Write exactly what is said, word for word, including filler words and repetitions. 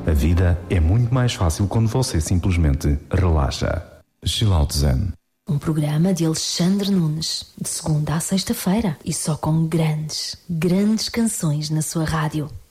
A vida é muito mais fácil quando você simplesmente relaxa. Chill Out Zen. Um programa de Alexandre Nunes, de segunda à sexta-feira, e só com grandes, grandes canções na sua rádio.